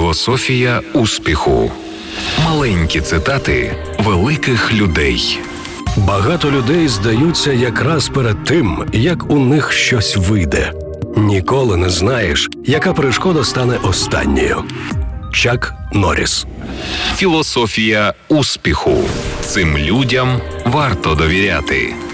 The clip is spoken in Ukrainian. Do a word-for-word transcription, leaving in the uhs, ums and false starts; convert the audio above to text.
Філософія успіху. Маленькі цитати великих людей. Багато людей здаються якраз перед тим, як у них щось вийде. Ніколи не знаєш, яка перешкода стане останньою. Чак Норріс. Філософія успіху. Цим людям варто довіряти.